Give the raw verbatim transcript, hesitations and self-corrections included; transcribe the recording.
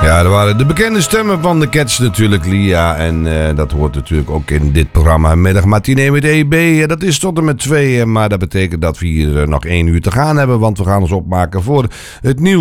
Ja, dat waren de bekende stemmen van de Cats natuurlijk, Lia. En uh, dat hoort natuurlijk ook in dit programma Middagmatinee met E B. Uh, dat is tot en met twee, uh, maar dat betekent dat we hier uh, nog één uur te gaan hebben. Want we gaan ons opmaken voor het nieuws.